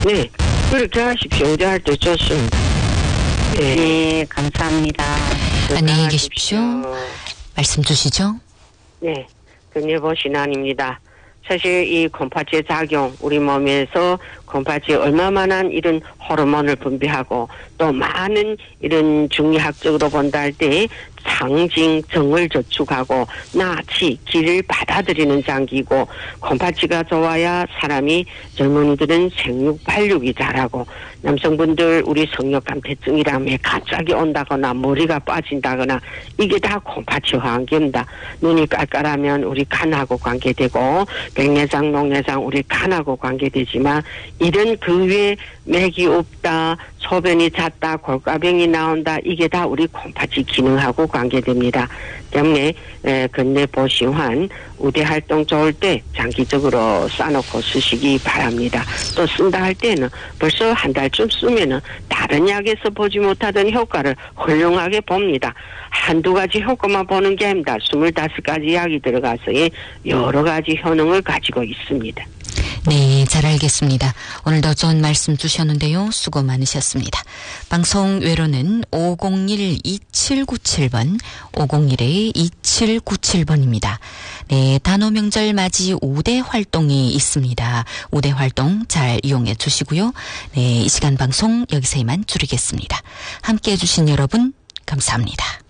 네, 그렇게 하십시오. 의뢰할 때 좋습니다. 네, 네, 감사합니다. 건강하십시오. 안녕히 계십시오. 말씀 주시죠. 네, 근해보신 아닙니다. 사실 이 콩팥의 작용, 우리 몸에서 콩팥이 얼마만한 이런 호르몬을 분비하고 또 많은 이런 중의학적으로 본다 할 때 상징, 정을 저축하고 나치, 기를 받아들이는 장기이고 콩팥지가 좋아야 사람이 젊은이들은 생육, 발육이 잘하고 남성분들 우리 성욕감퇴증이라며 갑자기 온다거나 머리가 빠진다거나 이게 다 콩팥이 환경입니다. 눈이 깔깔하면 우리 간하고 관계되고 백내장, 녹내장 우리 간하고 관계되지만 이런 그 외에 맥이 없다, 소변이 잦다, 골가병이 나온다 이게 다 우리 콩팥이 기능하고 관계됩니다. 때문에 근내 보시환 우대 활동 좋을 때 장기적으로 싸놓고 쓰시기 바랍니다. 또 쓴다 할 때는 벌써 한 달쯤 쓰면은 다른 약에서 보지 못하던 효과를 훌륭하게 봅니다. 한두 가지 효과만 보는 게 아닙니다. 25가지 약이 들어가서 여러 가지 효능을 가지고 있습니다. 네, 잘 알겠습니다. 오늘도 좋은 말씀 주셨는데요. 수고 많으셨습니다. 방송 외로는 501-2797번, 501-2797번입니다. 네, 단오명절 맞이 우대 활동이 있습니다. 우대 활동 잘 이용해 주시고요. 네, 이 시간 방송 여기서 이만 줄이겠습니다. 함께해 주신 여러분 감사합니다.